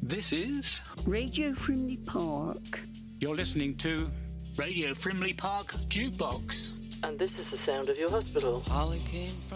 This is Radio Frimley Park. You're listening to Radio Frimley Park Jukebox. And this is the sound of your hospital. Holly came from